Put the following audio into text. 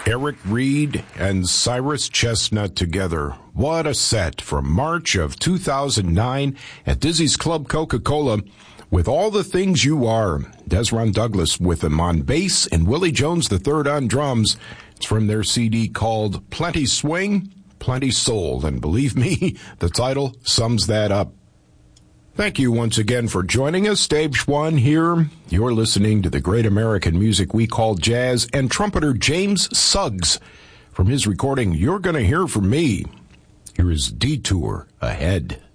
Eric Reed and Cyrus Chestnut together. What a set from March of 2009 at Dizzy's Club Coca-Cola with All the Things You Are. Desron Douglas with him on bass and Willie Jones III on drums. It's from their CD called Plenty Swing, Plenty Soul. And believe me, the title sums that up. Thank you once again for joining us. Dave Schwann here. You're listening to the great American music we call jazz, and trumpeter James Suggs. From his recording, You're Gonna Hear From Me. Here is Detour Ahead.